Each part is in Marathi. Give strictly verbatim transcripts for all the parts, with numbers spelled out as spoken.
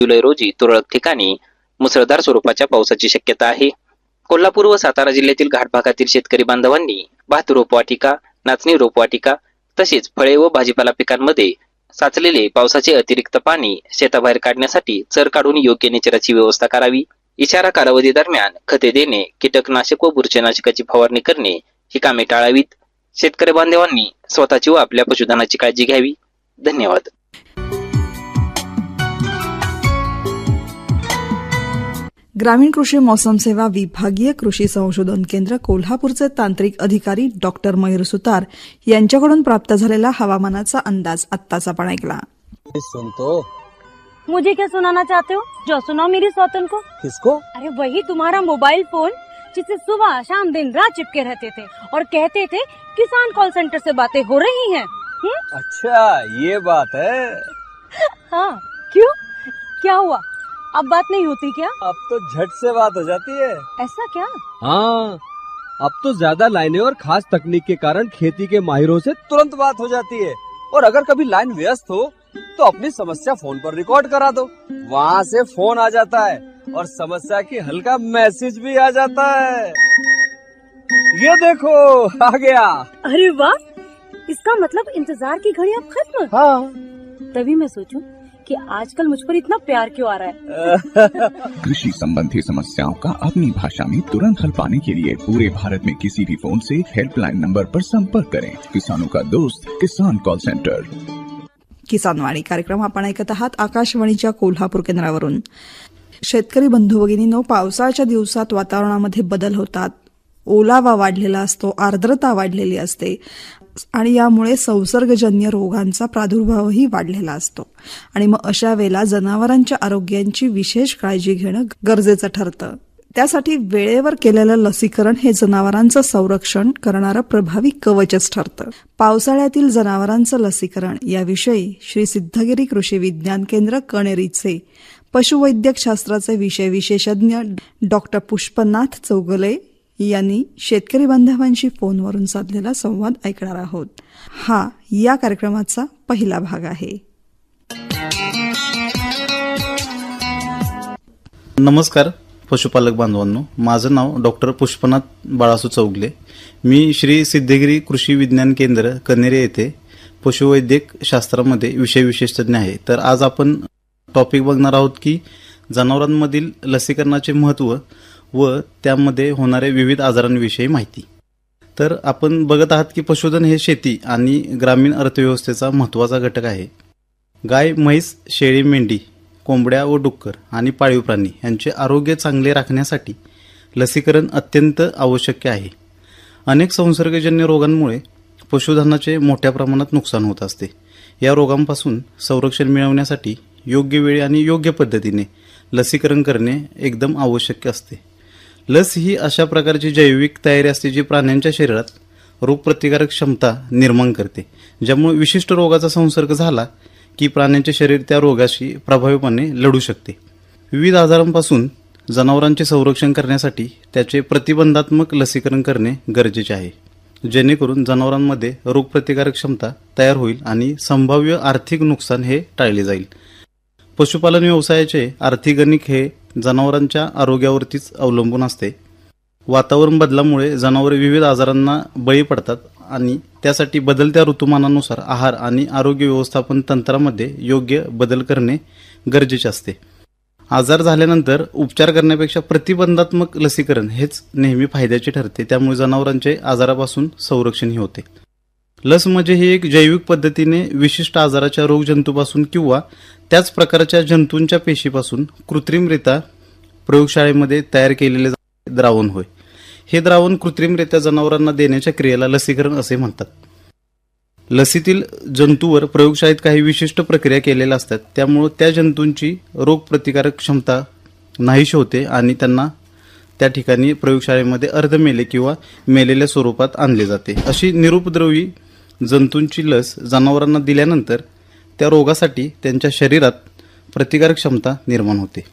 जुलै रोजी तुरळक ठिकाणी मुसळधार स्वरूपाच्या पावसाची शक्यता आहे. कोल्हापूर व सातारा जिल्ह्यातील घाट भागातील शेतकरी बांधवांनी भात रोपवाटिका, नाचणी रोपवाटिका तसेच फळे व भाजीपाला पिकांमध्ये साचलेले पावसाचे अतिरिक्त पाणी शेताबाहेर काढण्यासाठी चर काढून योग्य निचराची व्यवस्था करावी. इशारा कालावधी दरम्यान खते देणे, कीटकनाशक व बुरशीनाशकाची फवारणी करणे ही कामे टाळावीत. शेतकरी बांधवांनी स्वतःची व आपल्या पशुधनाची काळजी घ्यावी. धन्यवाद. ग्रामीण कृषी मौसम सेवा विभागीय कृषी संशोधन केंद्र कोल्हापूरचे तांत्रिक अधिकारी डॉक्टर मयूर सुतार यांच्याकडून प्राप्त झालेला हवामानाचा अंदाज आत्ताच आपण ऐकला. सुनतो मुझे क्या सुनाना चाहते हो? जो सुनाओ मेरी सौतन को. किसको? अरे वही तुम्हारा मोबाइल फोन जिससे सुबह शाम दिन रात चिपके रहते थे और कहते थे किसान कॉल सेंटर से बातें हो रही हैं. अच्छा ये बात है. हाँ क्यों, क्या हुआ? अब बात नहीं होती क्या? अब तो झट से बात हो जाती है. ऐसा क्या? हाँ अब तो ज्यादा लाइनें और खास तकनीक के कारण खेती के माहिरों से तुरंत बात हो जाती है. और अगर कभी लाइन व्यस्त हो तो अपनी समस्या फोन पर रिकॉर्ड करा दो, वहाँ से फोन आ जाता है और समस्या की हल का मैसेज भी आ जाता है. ये देखो आ गया. अरे वाह, इसका मतलब इंतजार की घड़ी अब खत्म. हाँ तभी मैं सोचूं कि आजकल मुझ पर इतना प्यार क्यों आ रहा है. कृषि संबंधी समस्याओं का अपनी भाषा में तुरंत हल पाने के लिए पूरे भारत में किसी भी फोन से हेल्पलाइन नंबर पर संपर्क करें. किसानों का दोस्त किसान कॉल सेंटर. किसानवाणी कार्यक्रम आपण ऐकत आहात आकाशवाणीच्या कोल्हापूर केंद्रावरून. शेतकरी बंधू भगिनींनो, पावसाळ्याच्या दिवसात वातावरणामध्ये बदल होतात. ओलावा वाढलेला असतो, आर्द्रता वाढलेली असते आणि यामुळे संसर्गजन्य रोगांचा प्रादुर्भावही वाढलेला असतो. आणि मग अशा वेळेला जनावरांच्या आरोग्यांची विशेष काळजी घेणं गरजेचं ठरतं. त्यासाठी वेळेवर केलेलं लसीकरण हे जनावरांचं संरक्षण करणारं प्रभावी कवचच ठरतं. पावसाळ्यातील जनावरांचं लसीकरण याविषयी श्री सिद्धगिरी कृषी विज्ञान केंद्र कणेरीचे पशुवैद्यक शास्त्राचे विषय विशेषज्ञ डॉक्टर पुष्पनाथ चौगले यांनी शेतकरी बांधवांशी फोनवरून साधलेला संवाद ऐकणार आहोत. हा या कार्यक्रमाचा पहिला भाग आहे. नमस्कार पशुपालक बांधवांनो, माझं नाव डॉक्टर पुष्पनाथ बाळासू चौगले. मी श्री सिद्धगिरी कृषी विज्ञान केंद्र कन्हेरे येथे पशुवैद्यक शास्त्रामध्ये विषय विशेषज्ञ आहे. तर आज आपण टॉपिक बघणार आहोत की जनावरांमधील लसीकरणाचे महत्त्व व त्यामध्ये होणाऱ्या विविध आजारांविषयी माहिती. तर आपण बघत आहात की पशुधन हे शेती आणि ग्रामीण अर्थव्यवस्थेचा महत्त्वाचा घटक आहे. गाय, म्हैस, शेळी, मेंढी, कोंबड्या व डुक्कर आणि पाळीव प्राणी यांचे आरोग्य चांगले राखण्यासाठी लसीकरण अत्यंत आवश्यक आहे. अनेक संसर्गजन्य रोगांमुळे पशुधनाचे मोठ्या प्रमाणात नुकसान होत असते. या रोगांपासून संरक्षण मिळवण्यासाठी योग्य वेळी आणि योग्य पद्धतीने लसीकरण करणे एकदम आवश्यक असते. लस ही अशा प्रकारची जैविक तयारी असते जी प्राण्यांच्या शरीरात रोगप्रतिकारक क्षमता निर्माण करते, ज्यामुळे विशिष्ट रोगाचा संसर्ग झाला की प्राण्यांचे शरीर त्या रोगाशी प्रभावीपणे लढू शकते. विविध आजारांपासून जनावरांचे संरक्षण करण्यासाठी त्याचे प्रतिबंधात्मक लसीकरण करणे गरजेचे आहे, जेणेकरून जनावरांमध्ये रोगप्रतिकारक क्षमता तयार होईल आणि संभाव्य आर्थिक नुकसान हे टाळले जाईल. पशुपालन व्यवसायाचे आर्थिक गणित हे जनावरांच्या आरोग्यावरतीच अवलंबून असते. वातावरण बदलामुळे जनावरे विविध आजारांना बळी पडतात आणि त्यासाठी बदलत्या ऋतुमानानुसार आहार आणि आरोग्य व्यवस्थापन तंत्रामध्ये योग्य बदल करणे गरजेचे असते. आजार झाल्यानंतर उपचार करण्यापेक्षा प्रतिबंधात्मक लसीकरण हेच नेहमी फायद्याचे ठरते. त्यामुळे जनावरांचे आजारापासून संरक्षणही होते. लस म्हणजे ही एक जैविक पद्धतीने विशिष्ट आजाराच्या रोगजंतूपासून किंवा त्याच प्रकारच्या जंतूंच्या पेशीपासून कृत्रिमरित्या प्रयोगशाळेमध्ये तयार केलेले द्रावण होय. हे द्रावण कृत्रिमरित्या जनावरांना देण्याच्या क्रियेला लसीकरण असे म्हणतात. लसीतील जंतूवर प्रयोगशाळेत काही विशिष्ट प्रक्रिया केलेल्या असतात, त्यामुळे त्या जंतूंची रोगप्रतिकारक क्षमता नाहीशी होते आणि त्यांना त्या ठिकाणी प्रयोगशाळेमध्ये अर्धमेले किंवा मेलेल्या स्वरूपात आणले जाते. अशी निरुपद्रवी जंतूंची लस जनावरांना दिल्यानंतर त्या रोगासाठी त्यांच्या शरीरात प्रतिकारक क्षमता निर्माण होते.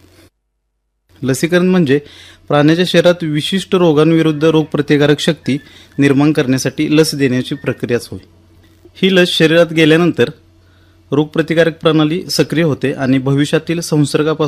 लसीकरण म्हणजे प्राण्याच्या शरीरात विशिष्ट रोगांविरुद्ध रोगप्रतिकारक शक्ती निर्माण करण्यासाठी लस देण्याची प्रक्रियाच होय. ही लस शरीरात गेल्यानंतर रोगप्रतिकारक प्रणाली सक्रिय होते आणि भविष्यातील संसर्गापासून